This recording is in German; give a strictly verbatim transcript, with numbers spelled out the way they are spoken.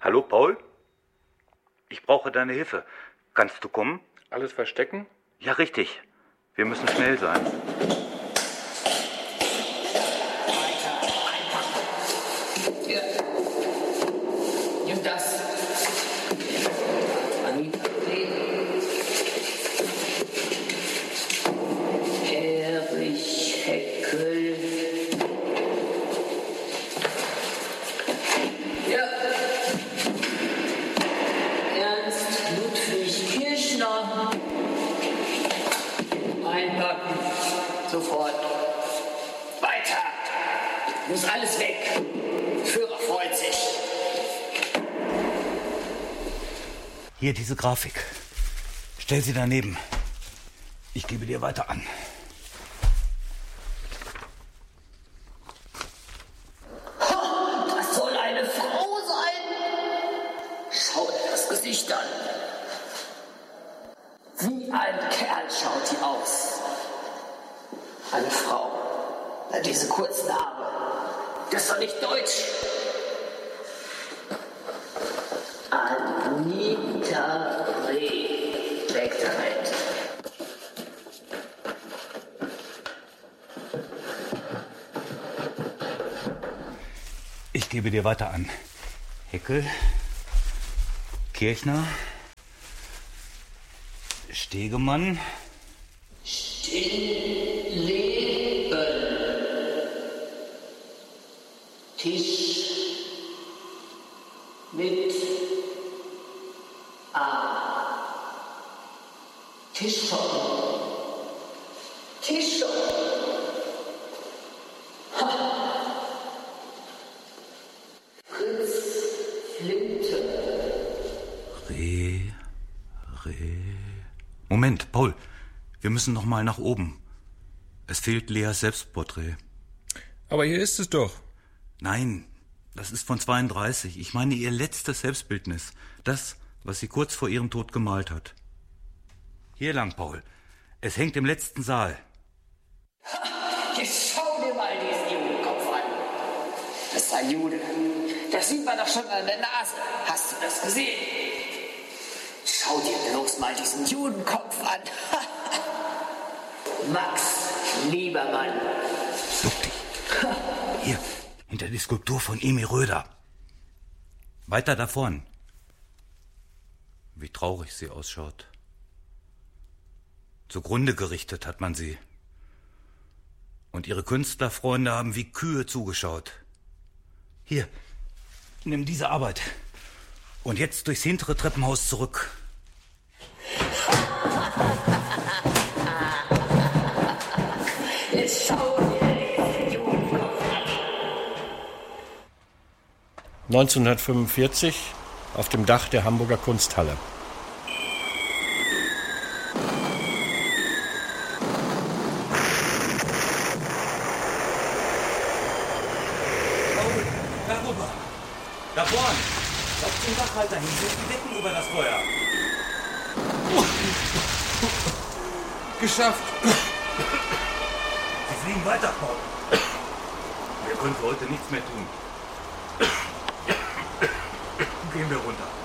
Hallo, Paul? Ich brauche deine Hilfe. Kannst du kommen? Alles verstecken? Ja, richtig. Wir müssen schnell sein. Ja. Nimm das. Anita, Erich Heckel. Ja. Ernst Ludwig Kirchner. Einpacken. Sofort. Weiter. Muss alles weg. Führer freut sich. Hier diese Grafik. Stell sie daneben. Ich gebe dir weiter an. Das soll eine Frau sein. Schau dir das Gesicht an. Wie ein Kerl schaut die aus. Eine Frau. Diese kurzen Haare. Das ist doch nicht deutsch. Anita Reh. Lektorett. Ich gebe dir weiter an. Heckel, Kirchner, Stegemann, Stillleben. Tisch mit A. Tischschoppen. Tischschoppen. Fritz Flinte. Reh, Reh. Moment, Paul. Wir müssen noch mal nach oben. Es fehlt Leas Selbstporträt. Aber hier ist es doch. Nein, das ist von zweiunddreißig. Ich meine ihr letztes Selbstbildnis. Das, was sie kurz vor ihrem Tod gemalt hat. Hier lang, Paul. Es hängt im letzten Saal. Jetzt schau dir mal diesen Judenkopf an. Das ist ein Jude. Das sieht man doch schon an der Nase. Hast du das gesehen? Schau dir bloß mal diesen Judenkopf an. Max Liebermann. Duck dich. Hier, hinter die Skulptur von Emil Röder. Weiter da vorn. Wie traurig sie ausschaut. Zugrunde gerichtet hat man sie. Und ihre Künstlerfreunde haben wie Kühe zugeschaut. Hier, nimm diese Arbeit. Und jetzt durchs hintere Treppenhaus zurück. Jetzt schau dir diesen Judenkopf an. neunzehnhundertfünfundvierzig auf dem Dach der Hamburger Kunsthalle. Darüber. Da vorn. Auf dem Dachhalter hin sind die Decken über das Feuer. Geschafft. Sie fliegen weiter, Paul. Wir können für heute nichts mehr tun. Gehen wir runter.